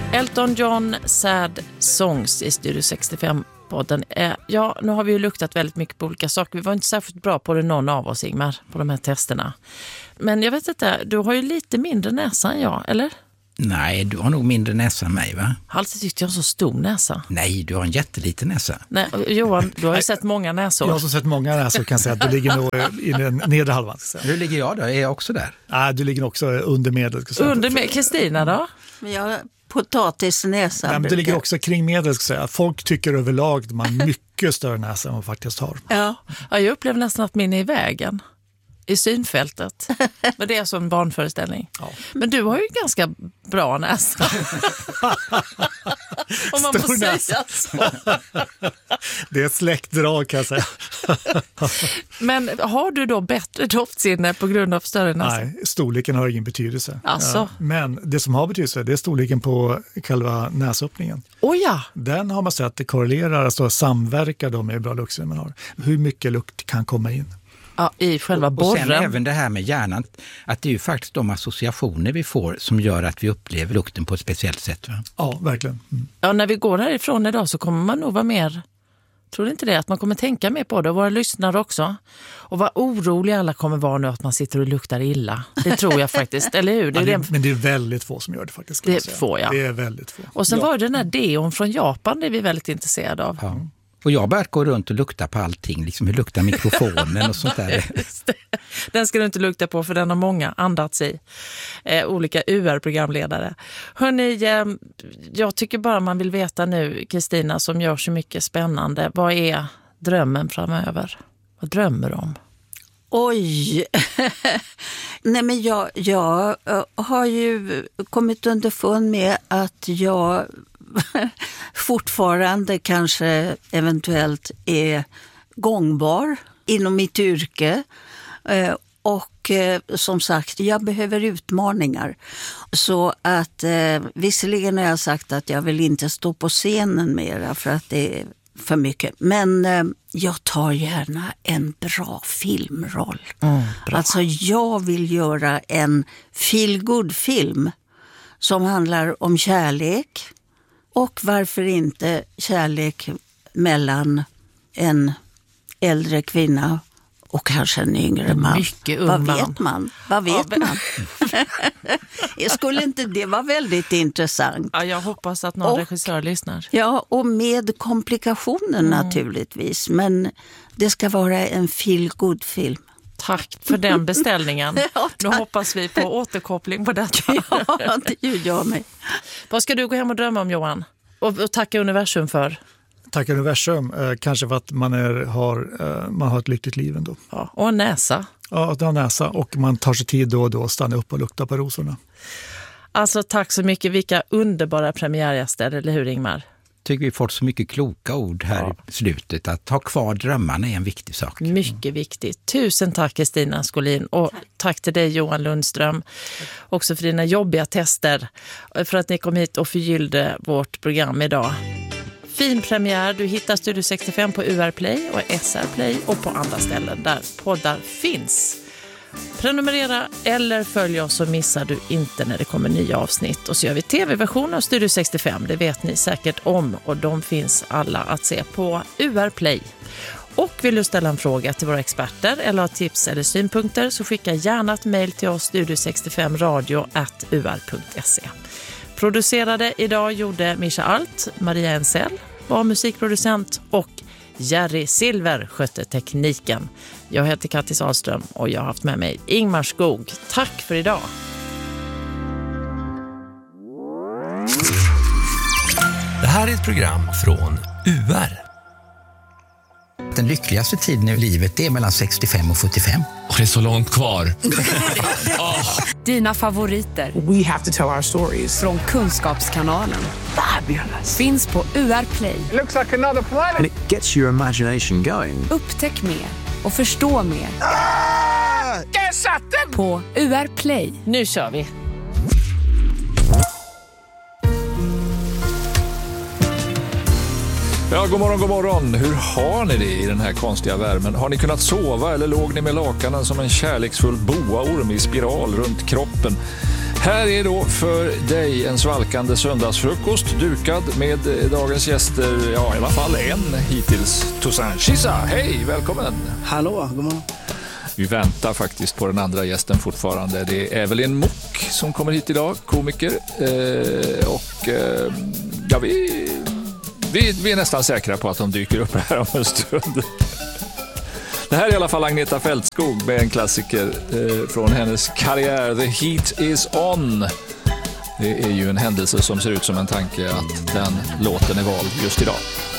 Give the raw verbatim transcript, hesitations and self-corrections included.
Elton John, Sad Songs i Studio sextiofem-podden. Eh, ja, nu har vi ju luktat väldigt mycket på olika saker. Vi var inte särskilt bra på det, någon av oss, Ingmar, på de här testerna. Men jag vet inte, du har ju lite mindre näsa än jag, eller? Nej, du har nog mindre näsa än mig, va? Jag har alltid tyckt jag har så stor näsa. Nej, du har en jätteliten näsa. Nej, Johan, du har ju sett många näsor. Jag har sett många näsor, kan säga att du ligger nog i den nedre halvan. Hur ligger jag då? Är jag också där? Nej, du ligger också under medel. Under medel. Kristina då? Men jag potatisnäsa. Nej, men du ligger också kring medel, ska säga. Folk tycker överlag att man har mycket större näsa än man faktiskt har. Ja, ja jag upplever nästan att min är i vägen. I synfältet. Men det är alltså en barnföreställning. Ja. Men du har ju ganska bra näsa. Om man får säga så. Det är ett släktdrag, kan jag säga. Men har du då bättre doftsinne på grund av större näsa? Nej, storleken har ingen betydelse. Alltså. Ja, men det som har betydelse, det är storleken på själva näsöppningen. Oh ja. Den har man sett att det korrelerar, alltså samverkar de med hur bra luktsinne man har. Hur mycket lukt kan komma in. Ja, i själva borren. Och sen även det här med hjärnan, att det är ju faktiskt de associationer vi får som gör att vi upplever lukten på ett speciellt sätt. Va? Ja, verkligen. Mm. Ja, när vi går härifrån idag så kommer man nog vara mer, tror du inte det? Att man kommer tänka mer på det, och våra lyssnare också. Och vad oroliga alla kommer vara nu att man sitter och luktar illa. Det tror jag faktiskt, eller hur? Det är ja, det, det... Men det är väldigt få som gör det faktiskt. Det är få, ja. Det är väldigt få. Och sen ja. var det den här deon från Japan, det är vi väldigt intresserade av. Ja. Och jag börjat gå runt och lukta på allting, liksom hur luktar mikrofonen och sånt där. Den ska du inte lukta på, för den har många andats i. Eh, olika U R-programledare. Hörrni, eh, jag tycker bara man vill veta nu, Kristina, som gör så mycket spännande. Vad är drömmen framöver? Vad drömmer du om? Oj! Nej, men jag, jag har ju kommit underfund med att jag fortfarande kanske eventuellt är gångbar inom mitt yrke. Och som sagt, jag behöver utmaningar. Så att visserligen har jag sagt att jag vill inte stå på scenen mera för att det är för mycket. Men jag tar gärna en bra filmroll. Mm, bra. Alltså jag vill göra en feel-good-film som handlar om kärlek. Och varför inte kärlek mellan en äldre kvinna och kanske en yngre man. Mycket ung Vad man. vet man? Vad vet ja, man? Jag skulle inte det var väldigt intressant. Ja, jag hoppas att någon och, regissör lyssnar. Ja, och med komplikationer mm. naturligtvis. Men det ska vara en feel-good-film. Tack för den beställningen. Ja, nu hoppas vi på återkoppling på detta. Ja, det gör jag med. Vad ska du gå hem och drömma om, Johan? Och, och tacka universum för? Tacka universum, eh, kanske för att man, är, har, eh, man har ett lyckligt liv ändå. Ja, och en näsa. Ja, att ha en näsa, och man tar sig tid då och då att stanna upp och lukta på rosorna. Alltså tack så mycket, vilka underbara premiärgäster, eller hur Ingmar? Tycker vi fått så mycket kloka ord här ja. i slutet. Att ha kvar drömmarna är en viktig sak. Mycket viktigt. Tusen tack Kristina Skolin, och tack till dig Johan Lundström. Också för dina jobbiga tester. För att ni kom hit och förgyllde vårt program idag. Fin premiär. Du hittar Studio sextiofem på U R Play och S R Play och på andra ställen där poddar finns. Prenumerera eller följ oss så missar du inte när det kommer nya avsnitt. Och så gör vi tv-version av Studio sextiofem, det vet ni säkert om. Och de finns alla att se på U R Play. Och vill du ställa en fråga till våra experter eller ha tips eller synpunkter, så skicka gärna ett mejl till oss studio sextiofem radio at u r punkt se. Producerade idag gjorde Mischa Alt, Maria Ensell var musikproducent och Jerry Silver skötte tekniken. Jag heter Kattis Ahlström och jag har haft med mig Ingmar Skog. Tack för idag! Det här är ett program från U R. Den lyckligaste tiden i livet är mellan sextiofem och sjuttiofem. Och det är så långt kvar. oh. Dina favoriter. We have to tell our stories. Från Kunskapskanalen. Fabulous. Finns på U R Play. It looks like another planet. And it gets your imagination going. Upptäck mer och förstå mer. Ah! Där satt den! På U R Play. Nu kör vi. Ja, god morgon, god morgon. Hur har ni det i den här konstiga värmen? Har ni kunnat sova eller låg ni med lakanen som en kärleksfull boaorm i spiral runt kroppen? Här är då för dig en svalkande söndagsfrukost dukad med dagens gäster, ja i alla fall en hittills. Toussaint Chissa, hej, välkommen! Hallå, god morgon. Vi väntar faktiskt på den andra gästen fortfarande. Det är Evelyn Mok som kommer hit idag, komiker. Eh, och eh, ja, vi, vi, vi är nästan säkra på att de dyker upp här om en stund. Det här är i alla fall Agneta Fältskog med en klassiker eh, från hennes karriär, The Heat Is On. Det är ju en händelse som ser ut som en tanke att den låten är vald just idag.